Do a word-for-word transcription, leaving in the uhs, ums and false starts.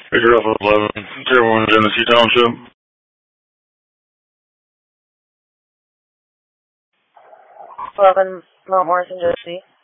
Victor Alpha eleven, zero one Genesee Township. eleven Mount Morrison, Genesee.